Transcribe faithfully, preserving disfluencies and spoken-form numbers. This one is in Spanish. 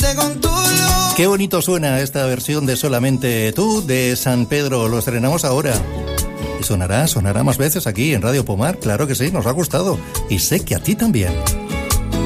con tu luz. Qué bonito suena esta versión de Solamente Tú de San Pedro. Lo estrenamos ahora. Y sonará, sonará más veces aquí en Radio Pomar. Claro que sí, nos ha gustado. Y sé que a ti también.